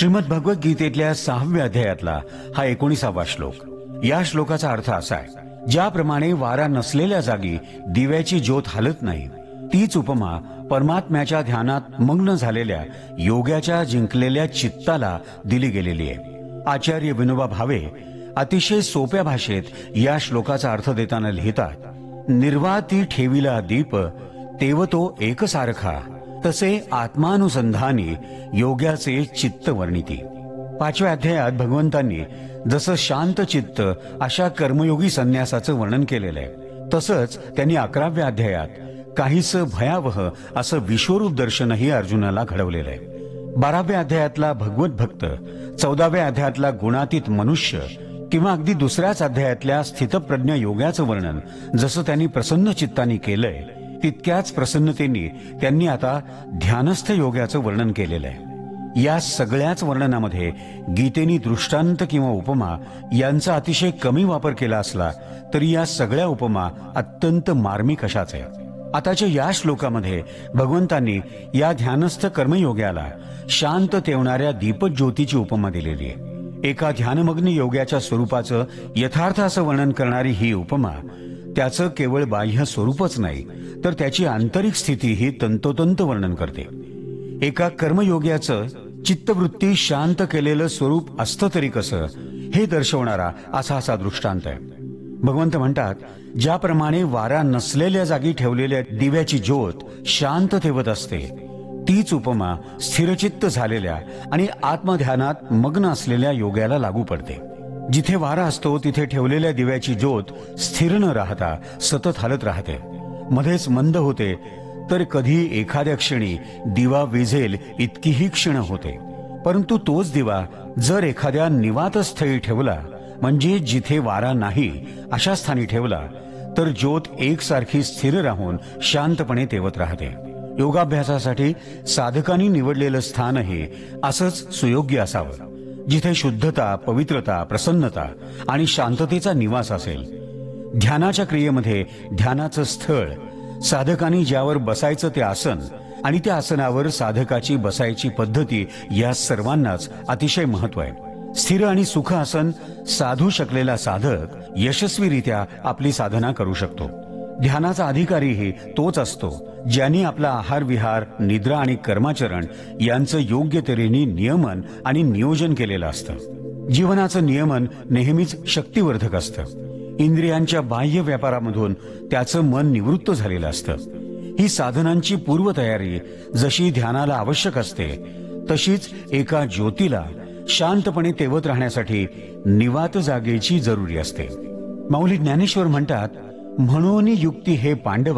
श्रीमद भगवद्गीतेतल्या 6व्या अध्यायातला हा 19वा श्लोक। या श्लोकाचा अर्थ असा आहे, ज्याप्रमाणे वारा नसलेल्या जागी दिव्याची ज्योत हलत नाही, तीच उपमा परमात्म्याच्या ध्यानात मग्न झालेल्या योग्याच्या जिंकलेल्या चित्ताला दिली गेलेली आहे। आचार्य विनोबा भावे अतिशय सोप्या भाषेत या श्लोकाचा अर्थ देताना लिहितात, निर्वाती ठेविला दीप तेव तो एकसारखा, तसे आत्मानुसंधानी योग्याचे चित्त वर्णिती। 5व्या अध्यायात भगवंतांनी जसं शांत चित्त अशा कर्मयोगी संन्यासाचं वर्णन केलेलं आहे, तसंच त्यांनी 11व्या अध्यायात काहीसं भयावह असं विश्वरूप दर्शनही अर्जुनाला घडवलेलं आहे। 12व्या अध्यायातला भगवत भक्त, 14व्या अध्यायातला गुणातीत मनुष्य किंवा अगदी दुसऱ्याच अध्यायातल्या स्थितप्रज्ञ योग्याचं वर्णन जसं त्यांनी प्रसन्न चित्तानी केलंय, तितक्याच प्रसन्नतेने त्यांनी आता ध्यानस्थ योग्याचं वर्णन केलेलं आहे। या सगळ्याच वर्णनामध्ये गीतेनी दृष्टांत किंवा उपमा यांचा अतिशय कमी वापर केला असला तरी या सगळ्या उपमा अत्यंत मार्मिक अशाच आहेत। आताच्या या श्लोकामध्ये भगवंतांनी या ध्यानस्थ कर्मयोग्याला शांत ठेवणाऱ्या दीपज्योतीची उपमा दिलेली आहे। एका ध्यानमग्न योग्याच्या स्वरूपाचं यथार्थ असं वर्णन करणारी ही उपमा त्याचं केवळ बाह्य स्वरूपच नाही, तर त्याची आंतरिक स्थितीही तंतोतंत वर्णन करते। एका कर्मयोग्याचं चित्तवृत्ती शांत केलेलं स्वरूप असतं तरी कसं, हे दर्शवणारा असा दृष्टांत आहे। भगवंत म्हणतात, ज्याप्रमाणे वारा नसलेल्या जागी ठेवलेल्या दिव्याची ज्योत शांत ठेवत असते, तीच उपमा स्थिरचित्त झालेल्या आणि आत्मध्यानात मग्न असलेल्या योग्याला लागू पडते। जिथे वारा असतो तिथे ठेवलेल्या दिव्याची ज्योत स्थिर न राहता सतत हलत राहते, मध्येच मंद होते, तर कधी एखाद्या क्षणी दिवा विझेल इतकीही क्षण होते। परंतु तोच दिवा जर एखाद्या निवात स्थळी ठेवला, म्हणजे जिथे वारा नाही अशा स्थानी ठेवला, तर ज्योत एकसारखी स्थिर राहून शांतपणे तेवत राहते। योगाभ्यासासाठी साधकांनी निवडलेलं स्थानही असंच सुयोग्य असावं, जिथे शुद्धता, पवित्रता, प्रसन्नता आणि शांततेचा निवास असेल। ध्यानाच्या क्रियेमध्ये ध्यानाचं स्थळ, साधकांनी ज्यावर बसायचं ते आसन आणि त्या आसनावर साधकाची बसायची पद्धती या सर्वांनाच अतिशय महत्व आहे। स्थिर आणि सुख आसन साधू शकलेला साधक यशस्वीरित्या आपली साधना करू शकतो। ध्यानाचा अधिकारीही तोच असतो, ज्यांनी आपला आहार विहार, निद्रा आणि कर्माचरण यांचं योग्य तऱ्हेने नियमन आणि नियोजन केलेलं असतं। जीवनाचं नियमन नेहमीच शक्तिवर्धक असतं। इंद्रियांच्या बाह्य व्यापारामधून त्याचं मन निवृत्त झालेलं असतं। ही साधनांची पूर्वतयारी जशी ध्यानाला आवश्यक असते, तशीच एका ज्योतीला शांतपणे तेवत राहण्यासाठी निवात जागेची जरुरी असते। माऊली ज्ञानेश्वर म्हणतात, म्हणून युक्ती हे पांडवा